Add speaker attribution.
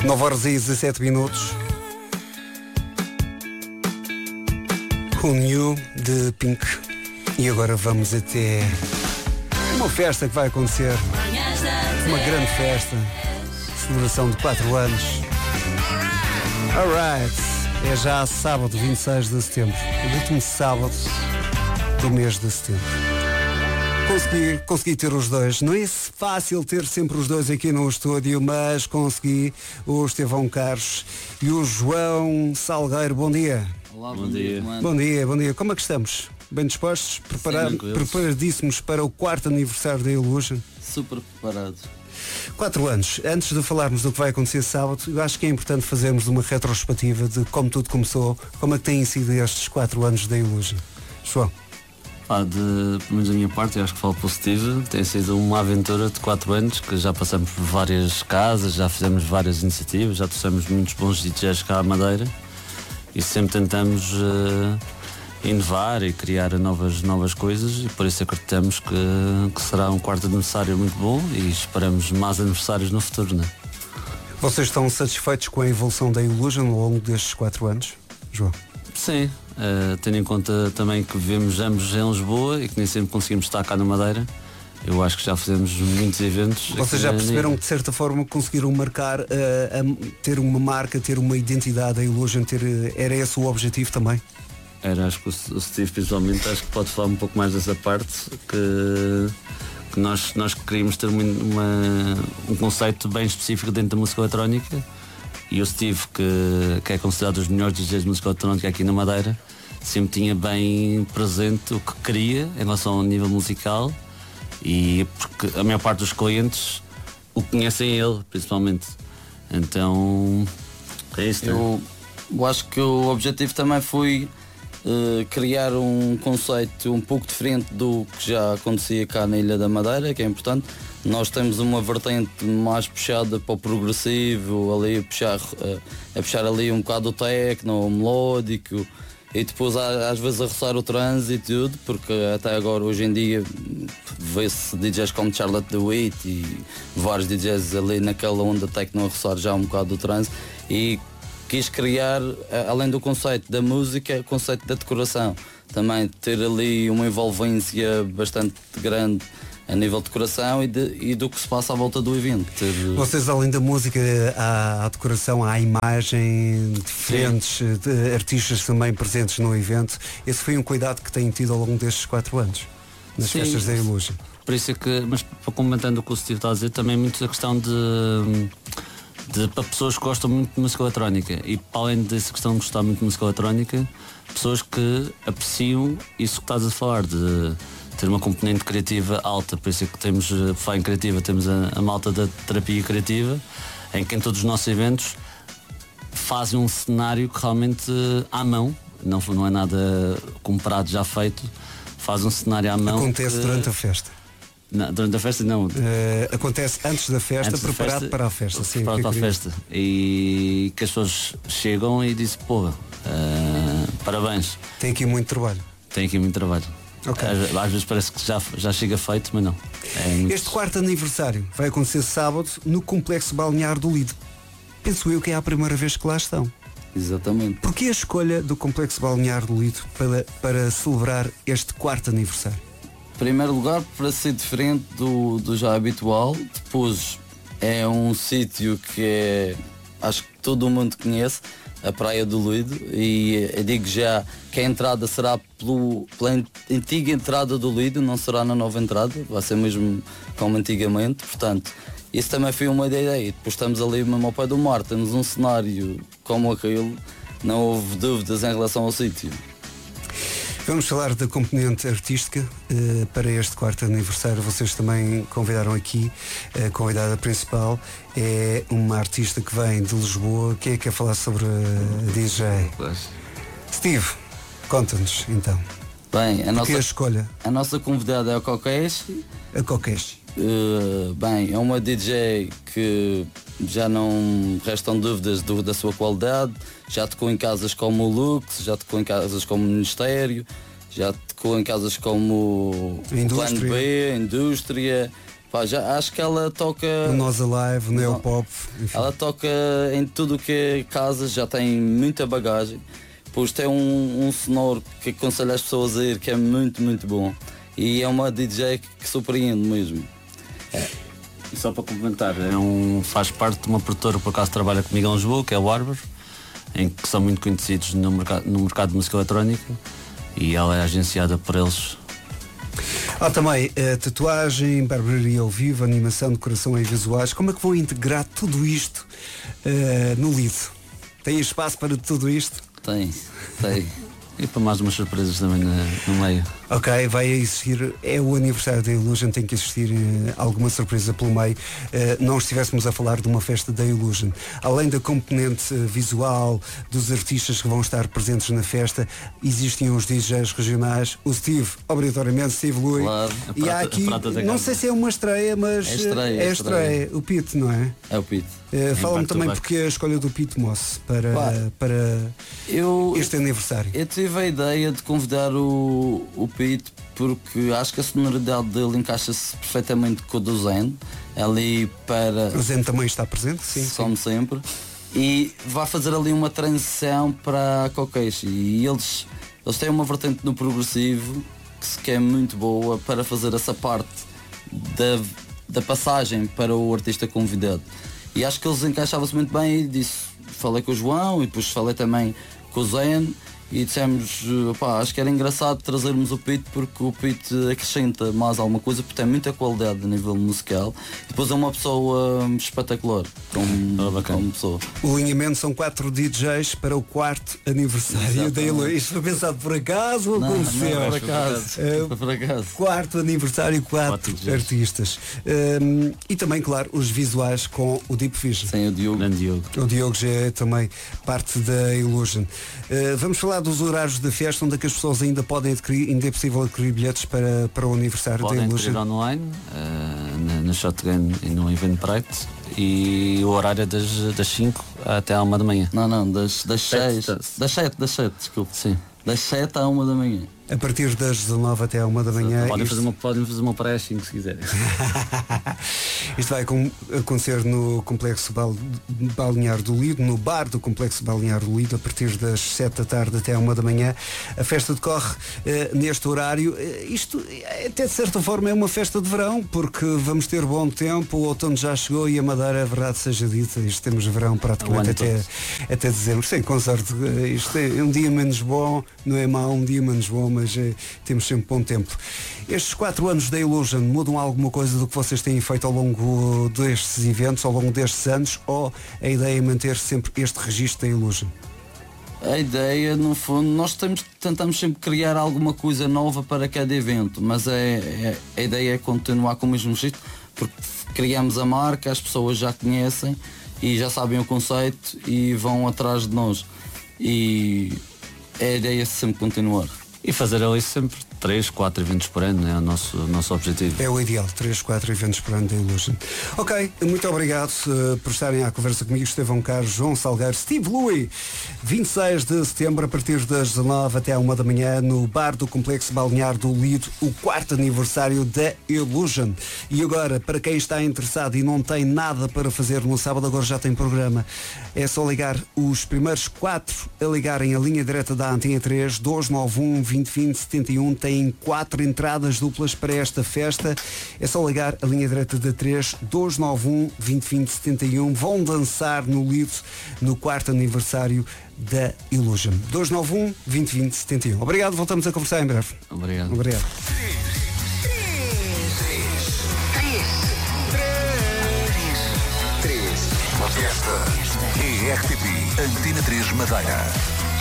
Speaker 1: 9h17. Who Knew de Pink. E agora vamos até uma festa que vai acontecer. Uma grande festa. Celebração de 4 anos. Alright. É já sábado, 26 de setembro. O último sábado do mês de setembro. Consegui ter os dois. Não é fácil ter sempre os dois aqui no estúdio, mas consegui. O Estevão Carlos e o João Salgueiro. Bom dia.
Speaker 2: Olá, bom dia.
Speaker 1: Bom dia. Como é que estamos? Bem dispostos? Preparadíssimos para o 4º aniversário da Illusion?
Speaker 2: Super preparados.
Speaker 1: 4 anos. Antes de falarmos do que vai acontecer sábado, eu acho que é importante fazermos uma retrospectiva de como tudo começou, como é que têm sido estes 4 anos da Illusion. João?
Speaker 2: Pelo menos da minha parte, eu acho que falo positivo. Tem sido uma aventura de 4 anos que já passamos por várias casas, já fizemos várias iniciativas, já trouxemos muitos bons DJs cá à Madeira e sempre tentamos inovar e criar novas coisas, e por isso acreditamos que será um 4º aniversário muito bom e esperamos mais aniversários no futuro, né?
Speaker 1: Vocês estão satisfeitos com a evolução da Illusion ao longo destes 4 anos, João?
Speaker 2: Sim, tendo em conta também que vivemos ambos em Lisboa e que nem sempre conseguimos estar cá na Madeira. Eu acho que já fizemos muitos eventos.
Speaker 1: Vocês já perceberam que de certa forma conseguiram marcar, ter uma marca, ter uma identidade, a Illusion, era esse o objetivo também?
Speaker 2: Era, acho que o Steve principalmente acho que pode falar um pouco mais dessa parte, que nós queríamos ter um conceito bem específico dentro da música eletrónica, e o Steve, que é considerado dos melhores DJs de música eletrónica aqui na Madeira, sempre tinha bem presente o que queria em relação ao nível musical, e porque a maior parte dos clientes o conhecem ele principalmente, então é isso.
Speaker 3: Eu acho que o objetivo também foi criar um conceito um pouco diferente do que já acontecia cá na Ilha da Madeira, que é importante. Nós temos uma vertente mais puxada para o progressivo, ali a puxar ali um bocado o techno, o melódico, e depois às vezes a roçar o trance e tudo, porque até agora hoje em dia vê-se DJs como Charlotte DeWitt e vários DJs ali naquela onda techno a roçar já um bocado o trance, e quis criar, além do conceito da música, o conceito da decoração. Também ter ali uma envolvência bastante grande a nível de decoração e do que se passa à volta do evento.
Speaker 1: Vocês, além da música, há a decoração, há a imagem, diferentes de artistas também presentes no evento. Esse foi um cuidado que têm tido ao longo destes 4 anos, nas festas da Illusion.
Speaker 2: Por isso é que, mas comentando o que o Steve está a dizer, também muito a questão para pessoas que gostam muito de música eletrónica, e para além dessa questão de gostar muito de música eletrónica, pessoas que apreciam isso que estás a falar, de ter uma componente criativa alta. Por isso é que temos, falar em criativa, temos a malta da terapia criativa, em que em todos os nossos eventos fazem um cenário que realmente à mão, não é nada comprado, já feito, faz um cenário à mão.
Speaker 1: Acontece durante a festa?
Speaker 2: Não, durante a festa não.
Speaker 1: Acontece antes da festa, preparado para a festa. Sim,
Speaker 2: preparado para a festa. E que as pessoas chegam e dizem, parabéns.
Speaker 1: Tem aqui muito trabalho.
Speaker 2: Tem aqui muito trabalho.
Speaker 1: Okay.
Speaker 2: Às vezes parece que já chega feito, mas não.
Speaker 1: Este 4º aniversário vai acontecer sábado no Complexo Balnear do Lido. Penso eu que é a primeira vez que lá estão.
Speaker 3: Exatamente.
Speaker 1: Porquê a escolha do Complexo Balnear do Lido para celebrar este 4º aniversário?
Speaker 3: Em primeiro lugar, para ser diferente do já habitual. Depois, é um sítio que acho que todo mundo conhece, a Praia do Lido, e eu digo já que a entrada será pela antiga entrada do Lido, não será na nova entrada, vai ser mesmo como antigamente. Portanto, isso também foi uma ideia. E depois estamos ali mesmo ao pé do mar, temos um cenário como aquele, não houve dúvidas em relação ao sítio.
Speaker 1: Vamos falar da componente artística para este 4º aniversário. Vocês também convidaram aqui, a convidada principal é uma artista que vem de Lisboa. Quem é que quer falar sobre a DJ? Steve, conta-nos então.
Speaker 3: Bem,
Speaker 1: a escolha?
Speaker 3: A nossa convidada é a Kokeshi.
Speaker 1: A Kokeshi.
Speaker 3: Bem, é uma DJ que já não restam dúvidas da sua qualidade. Já tocou em casas como o Lux, já tocou em casas como o Ministério, já tocou em casas como o Plano B, a Indústria. Pá, já acho que ela toca.
Speaker 1: O Nós Alive, o Neopop. Enfim.
Speaker 3: Ela toca em tudo o que é casas, já tem muita bagagem. Pois tem um sonoro que aconselho as pessoas a ir, que é muito, muito bom. E é uma DJ que surpreende mesmo.
Speaker 2: E só para complementar, faz parte de uma produtora que por acaso trabalha comigo em Lisboa, que é o Arbor, em que são muito conhecidos no mercado de música eletrónica, e ela é agenciada por eles.
Speaker 1: Há também tatuagem, barbearia ao vivo, animação, decoração e visuais. Como é que vão integrar tudo isto no Lido? Tem espaço para tudo isto?
Speaker 3: Tem.
Speaker 2: E para mais umas surpresas também no meio.
Speaker 1: Ok, vai existir, é o aniversário da Illusion, tem que existir alguma surpresa pelo meio. Não estivéssemos a falar de uma festa da Illusion. Além da componente visual dos artistas que vão estar presentes na festa, existem os DJs regionais, o Steve, obrigatoriamente, Steve Louis.
Speaker 3: Claro,
Speaker 1: e há aqui, não sei se é uma estreia, mas é estreia. O Pete, não é?
Speaker 3: É o Pete.
Speaker 1: Fala-me também porque a escolha do Pete Moss para este aniversário.
Speaker 3: Eu tive a ideia de convidar o Pete porque acho que a sonoridade dele encaixa-se perfeitamente com o do Zen, ali para...
Speaker 1: O Zen também está presente, sim.
Speaker 3: Como sempre. E vai fazer ali uma transição para a Kokeshi. E eles têm uma vertente no progressivo que é muito boa para fazer essa parte da passagem para o artista convidado. E acho que eles encaixavam-se muito bem e falei com o João e depois falei também com o Zen e dissemos, acho que era engraçado trazermos o Pete porque o Pete acrescenta mais alguma coisa porque tem muita qualidade a nível musical. Depois é uma pessoa espetacular, como pessoa.
Speaker 1: O alinhamento são 4 DJs para o 4º aniversário da Illusion. Isto foi pensado por acaso ou aconteceu?
Speaker 3: Não, por acaso.
Speaker 1: 4º aniversário, 4 artistas. E também, claro, os visuais com o Deep Vision.
Speaker 3: Sim, o Diogo.
Speaker 1: O Diogo já é também parte da Illusion. Vamos falar dos horários da festa, onde é que as pessoas ainda podem adquirir, ainda é possível adquirir bilhetes para o aniversário da Illusion.
Speaker 2: Podem adquirir online, na Shotgun e no Eventbrite, e o horário é das 5 até à 1 da manhã.
Speaker 3: Não, das 6. Das 7, desculpe.
Speaker 2: Sim.
Speaker 3: Das 7 à 1 da manhã.
Speaker 1: A partir das 19 até à 1 da manhã.
Speaker 2: Podem fazer uma pré às 5 se quiserem.
Speaker 1: Isto vai acontecer no Complexo Balneário do Lido, no bar do Complexo Balneário do Lido, a partir das 7 da tarde até à 1 da manhã. A festa decorre neste horário. Isto, até de certa forma, é uma festa de verão, porque vamos ter bom tempo, o outono já chegou e a Madeira, a verdade seja dita, isto temos verão praticamente até dezembro. Sim, com sorte, isto é um dia menos bom, não é mau, um dia menos bom, mas temos sempre bom tempo. Estes 4 anos da Illusion mudam alguma coisa do que vocês têm feito ao longo destes eventos, ao longo destes anos, ou a ideia é manter sempre este registro da Illusion?
Speaker 3: A ideia, no fundo, nós tentamos sempre criar alguma coisa nova para cada evento, mas a ideia é continuar com o mesmo registro, porque criamos a marca, as pessoas já conhecem e já sabem o conceito e vão atrás de nós. E a ideia é sempre continuar.
Speaker 2: E fazer ali sempre 3, 4 eventos por ano é o nosso objetivo.
Speaker 1: É o ideal, 3, 4 eventos por ano da Illusion. Ok, muito obrigado por estarem à conversa comigo. Estevão Carlos, João Salgueiro, Steve Louis. 26 de setembro, a partir das 19 até à 1 da manhã, no bar do Complexo Balneário do Lido, o 4º aniversário da Illusion. E agora, para quem está interessado e não tem nada para fazer no sábado, agora já tem programa. É só ligar os primeiros 4 a ligarem a linha direta da Antena 3, 291 2020 71. Tem 4 entradas duplas para esta festa. É só ligar a linha direta da 3, 291 2020 71. Vão dançar no Lido no 4º aniversário da Illusion. 291 2020 71. Obrigado, voltamos a conversar em breve.
Speaker 2: Obrigado.
Speaker 4: Esta é RTP Antena 3 Madeira.